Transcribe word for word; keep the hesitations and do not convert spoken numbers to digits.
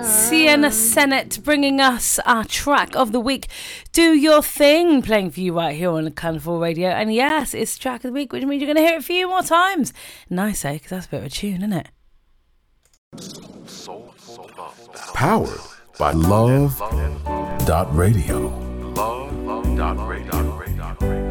Sienna Sennett bringing us our track of the week, Do Your Thing, playing for you right here on Colourful Radio. And yes, it's track of the week, which means you're going to hear it a few more times. Nice, eh? Because that's a bit of a tune, isn't it? Powered by Love dot Radio. Love dot Radio.